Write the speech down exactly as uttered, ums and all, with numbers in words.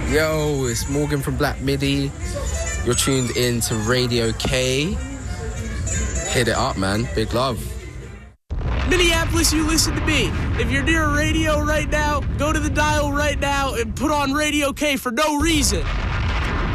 Yo, it's Morgan from Black Midi. You're tuned in to Radio K. Hit it up, man. Big love. Minneapolis, you listen to me. If you're near a radio right now, go to the dial right now and put on Radio K for no reason.